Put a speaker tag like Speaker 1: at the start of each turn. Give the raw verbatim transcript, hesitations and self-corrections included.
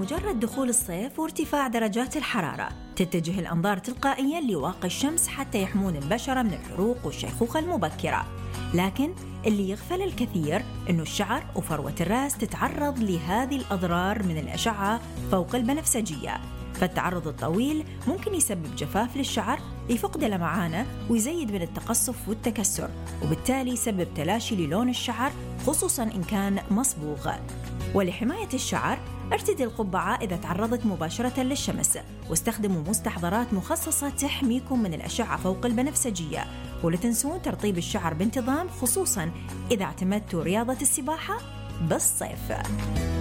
Speaker 1: بمجرد دخول الصيف وارتفاع درجات الحرارة تتجه الأنظار تلقائياً لواقي الشمس حتى يحمون البشرة من الحروق والشيخوخة المبكرة. لكن اللي يغفل الكثير إنه الشعر وفروة الرأس تتعرض لهذه الأضرار من الأشعة فوق البنفسجية، فالتعرض الطويل ممكن يسبب جفاف للشعر، يفقد لمعانه ويزيد من التقصف والتكسر، وبالتالي يسبب تلاشي للون الشعر خصوصاً إن كان مصبوغ. ولحماية الشعر ارتدي القبعة إذا تعرضت مباشرة للشمس، واستخدموا مستحضرات مخصصة تحميكم من الأشعة فوق البنفسجية، ولا تنسون ترطيب الشعر بانتظام خصوصاً إذا اعتمدتوا رياضة السباحة بالصيف.